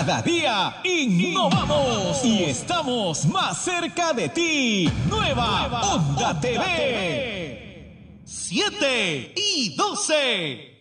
Cada día innovamos y estamos más cerca de ti. Nueva Onda TV. 7 y 12.